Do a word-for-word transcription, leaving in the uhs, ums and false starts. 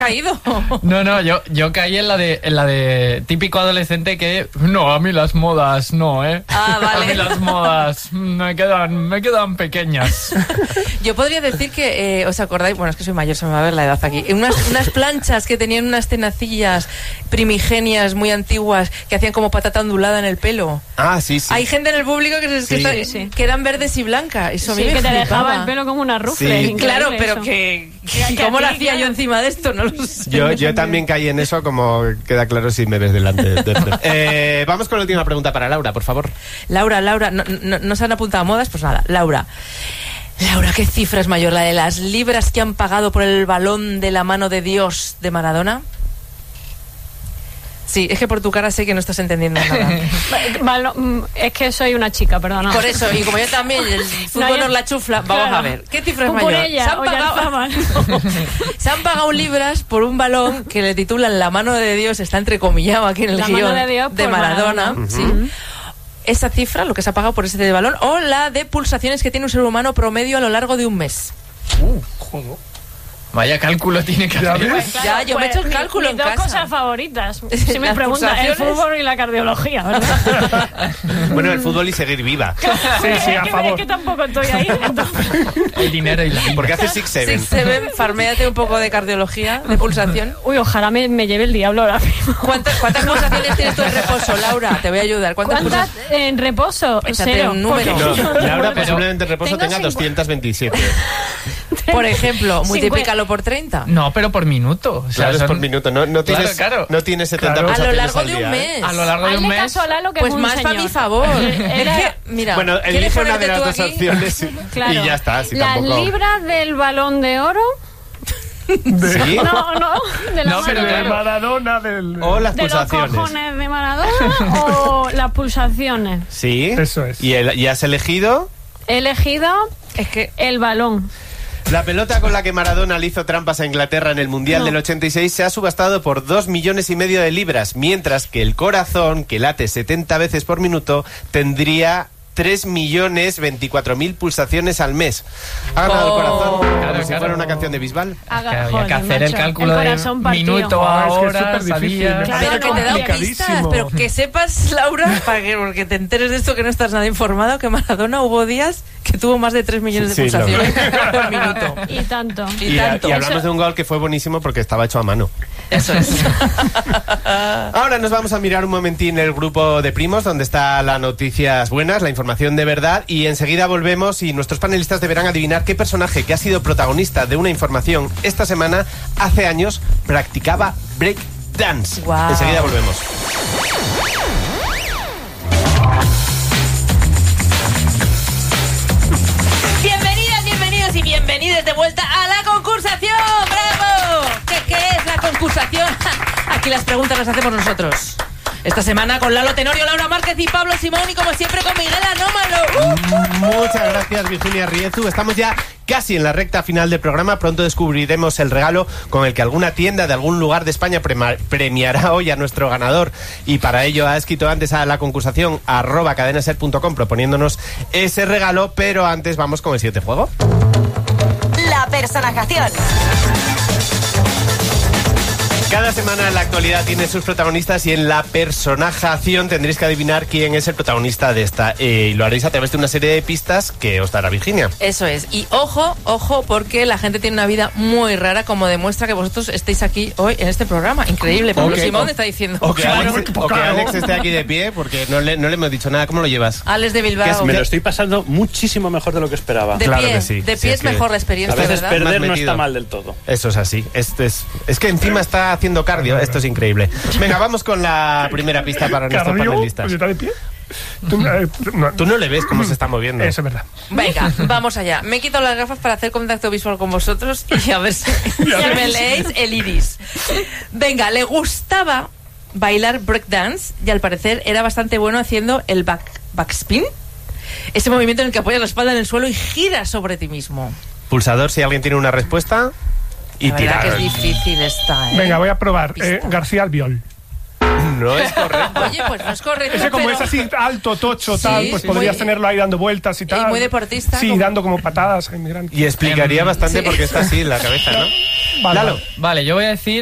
caído. No, no, yo, yo caí en la de en la de típico adolescente que no, a mí las modas no, ¿eh? Ah, vale. A mí las modas me quedan, me quedan pequeñas. Yo podría decir que, eh, ¿os acordáis? Bueno, es que soy mayor, se me va a ver la edad aquí. Unas, unas planchas que tenían unas tenacillas primigenias muy antiguas que hacían como patata ondulada en el pelo. Ah, sí, sí. Hay gente en el público que, se, Sí. que, está- Sí, sí. que eran verdes y blancas. Eso a mí Sí, me que te flipaba. dejaba el pelo como una rufle. Sí. increíble Claro, pero eso. que, Que- que ¿cómo a lo ti, hacía yo claro. encima de esto? No lo sé. Yo, yo también caí en eso, como queda claro si me ves delante. de- de- eh, vamos con la última pregunta para Laura, por favor. Laura, Laura, no, no, no se han apuntado a modas, pues nada, Laura. Laura, ¿qué cifra es mayor? ¿La de las libras que han pagado por el balón de la mano de Dios de Maradona? Sí, es que por tu cara sé que no estás entendiendo nada. Balo- mm, es que soy una chica, perdona. Por eso, y como yo también, el fútbol No, yo- nos la chufla, vamos Claro. a ver. ¿Qué cifra es Por mayor? ella, se, han o pagado, Yarzábal. se han pagado libras por un balón que le titulan La mano de Dios, está entrecomillado aquí en el La guión mano de Dios por Maradona. Maradona. ¿Sí? Esa cifra, lo que se ha pagado por ese balón, o la de pulsaciones que tiene un ser humano promedio a lo largo de un mes. Vaya cálculo tiene que hacer. Pues claro, Ya, yo me he pues, hecho el mi- cálculo mis en dos casa. cosas favoritas. Si me Las preguntan, el pulsaciones. fútbol y la cardiología, ¿verdad? Bueno, el fútbol y seguir viva. Sí, sí, es, a que, favor. es que tampoco estoy ahí. entonces- El dinero y la vida. Porque hace Six Seven. Six Seven, farméate un poco de cardiología, de pulsación. Uy, ojalá me, me lleve el diablo ahora mismo. ¿Cuántas, cuántas pulsaciones tienes tú en reposo, Laura? Te voy a ayudar. ¿Cuántas, ¿Cuántas pulsaciones? en reposo? Échate Cero. un número. porque- No, Laura Pero- posiblemente en reposo Tengo tenga cincu- doscientos veintisiete. Por ejemplo, Cincuenta. multiplícalo por treinta. No, pero por minuto. O sea, Claro, es son- por minuto. No, no Claro, tienes, claro. no tienes setenta Claro. A lo pulsaciones largo al de un día, ¿eh? mes. A lo largo de un Hazle mes. caso a Lalo, que Pues es un más para señor. mi favor. Era- Es que, mira, Bueno, ¿quieres elige una ponerte de las tú dos aquí? opciones y, Claro. y ya está. Si Las tampoco... libras del balón de oro. ¿Sí? No, no. De la No, pero mano de De claro. Maradona, del... O las de los pulsaciones. cojones de Maradona o las pulsaciones. Sí. Eso es. ¿Y, el- y has elegido? He elegido Es que el balón. La pelota con la que Maradona le hizo trampas a Inglaterra en el Mundial No. del ochenta y seis se ha subastado por dos millones y medio de libras, mientras que el corazón, que late setenta veces por minuto, tendría tres millones veinticuatro mil pulsaciones al mes. Ha ganado el Oh. corazón, como Claro, si claro. fuera una canción de Bisbal. Haga- Que había que joder, hacer el macho, cálculo el de corazón partido. minuto Ah, a es que es hora, súper difícil, sabía. me Claro, pero que no, te da complicadísimo. pistas, pero que sepas, Laura, para que, porque te enteres de esto que no estás nada informado, que Maradona hubo días que tuvo más de tres millones de Sí, lo pulsaciones por minuto. Y tanto. Y Y, tanto. y hablamos Eso- de un gol que fue buenísimo porque estaba hecho a mano. Eso es. Ahora nos vamos a mirar un momentín el grupo de primos, donde está las noticias buenas, la información de verdad, y enseguida volvemos y nuestros panelistas deberán adivinar qué personaje que ha sido protagonista de una información esta semana, hace años, practicaba break dance. Guau. Enseguida volvemos. Bienvenidas, bienvenidos y bienvenidos de vuelta a la concursación. ¡Bravo! ¿Qué, qué es la concursación? Aquí las preguntas las hacemos nosotros. Esta semana con Lalo Tenorio, Laura Márquez y Pablo Simón, y como siempre con Miguel Anómalo. ¡Uh! Muchas gracias, Virginia Riezu. Estamos ya casi en la recta final del programa. Pronto descubriremos el regalo con el que alguna tienda de algún lugar de España prema- premiará hoy a nuestro ganador. Y para ello ha escrito antes a la concursación arroba cadenaser punto com proponiéndonos ese regalo. Pero antes vamos con el siguiente juego. La personajación. Cada semana la actualidad tiene sus protagonistas y en la personajación tendréis que adivinar quién es el protagonista de esta. Eh, y lo haréis a través de una serie de pistas que os dará Virginia. Eso es. Y ojo, ojo, porque la gente tiene una vida muy rara, como demuestra que vosotros estéis aquí hoy en este programa. Increíble. Pablo Ok. Simón está diciendo. O que, Claro, Alex, claro. o que Alex esté aquí de pie, porque no le, no le hemos dicho nada. ¿Cómo lo llevas? Alex de Bilbao. Me lo estoy pasando muchísimo mejor de lo que esperaba. De Claro pie, que sí. de Sí, pie es es que mejor la A experiencia, veces ¿verdad? perder no metido. está mal del todo. Eso es así. Este es, es que encima está haciendo cardio. Esto es increíble. Venga, vamos con la primera pista para nuestros Cardio, panelistas. pues está de pie. Tú, eh, no, Tú no le ves cómo se está moviendo. Eso es verdad. Venga, vamos allá. Me he quitado las gafas para hacer contacto visual con vosotros y a ver si, si me leéis el iris. Venga, le gustaba bailar breakdance y al parecer era bastante bueno haciendo el back, backspin. Ese movimiento en el que apoyas la espalda en el suelo y giras sobre ti mismo. Pulsador, si alguien tiene una respuesta. Y La verdad tirar. que es difícil esta, ¿eh? Venga, voy a probar. Pista. Eh, García Albiol. No es correcto. Oye, pues no es correcto. Ese como pero- es así alto, tocho, Sí, tal, pues sí, podrías muy- tenerlo ahí dando vueltas y tal. muy deportista, Sí, como- dando como patadas a inmigrantes. Y explicaría Em, bastante sí. por qué está así en la cabeza, ¿no? Vale, Lalo. vale. Vale, yo voy a decir